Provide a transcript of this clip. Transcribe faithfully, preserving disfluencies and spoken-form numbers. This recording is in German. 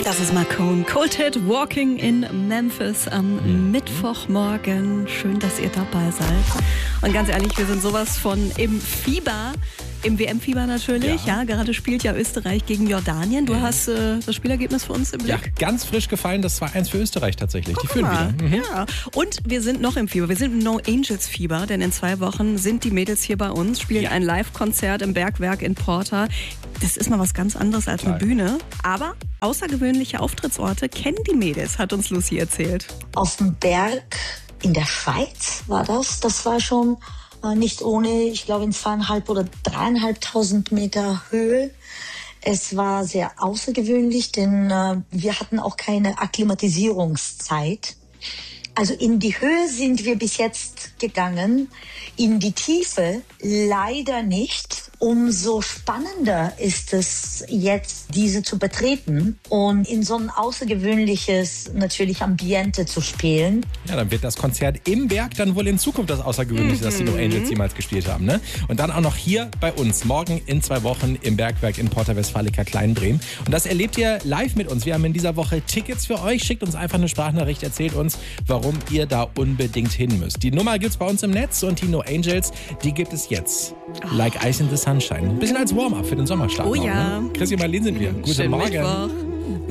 Das ist Marcone. Cold Hit Walking in Memphis am mhm. Mittwochmorgen. Schön, dass ihr dabei seid. Und ganz ehrlich, wir sind sowas von im Fieber. Im W M-Fieber natürlich, ja. ja. Gerade spielt ja Österreich gegen Jordanien. Du ja. hast äh, das Spielergebnis für uns im Blick. Ja, ganz frisch gefallen, das zwei eins für Österreich tatsächlich. Guck die führen mal. wieder. Mhm. Ja. Und wir sind noch im Fieber. Wir sind im No Angels Fieber, denn in zwei Wochen sind die Mädels hier bei uns, spielen ja. ein Live-Konzert im Bergwerk in Porta. Das ist mal was ganz anderes als eine Bühne. Aber außergewöhnliche Auftrittsorte kennen die Mädels, hat uns Lucy erzählt. Auf dem Berg in der Schweiz war das. Das war schon nicht ohne, ich glaube, in zweieinhalb oder dreieinhalbtausend Meter Höhe. Es war sehr außergewöhnlich, denn äh, wir hatten auch keine Akklimatisierungszeit. Also in die Höhe sind wir bis jetzt gegangen, in die Tiefe leider nicht. Umso spannender ist es jetzt, diese zu betreten und in so ein außergewöhnliches, natürlich Ambiente zu spielen. Ja, dann wird das Konzert im Berg dann wohl in Zukunft das Außergewöhnliche, mhm. das die No Angels jemals gespielt haben. Ne? Und dann auch noch hier bei uns, morgen in zwei Wochen im Bergwerk in Porta Westfalica Kleinbremen. Und das erlebt ihr live mit uns. Wir haben in dieser Woche Tickets für euch. Schickt uns einfach eine Sprachnachricht, erzählt uns, warum ihr da unbedingt hin müsst. Die Nummer gibt's bei uns im Netz und die No Angels, die gibt es jetzt. Like Ice in the Sunshine. Ein bisschen als Warm-up für den Sommerstart. Oh ja. Ne? Chrissy und Marlene sind wir. Guten Schönen Morgen. Mittwoch.